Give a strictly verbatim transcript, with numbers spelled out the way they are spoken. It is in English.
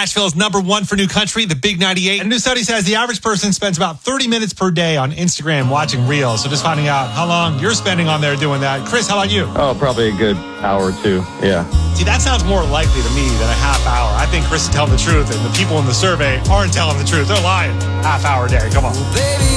Nashville is number one for new country, the Big ninety-eight. And a new study says the average person spends about thirty minutes per day on Instagram watching Reels. So just finding out how long you're spending on there doing that. Chris, how about you? Oh, probably a good hour or two. Yeah. See, that sounds more likely to me than a half hour. I think Chris is telling the truth, and the people in the survey aren't telling the truth. They're lying. Half hour a day. Come on. Baby,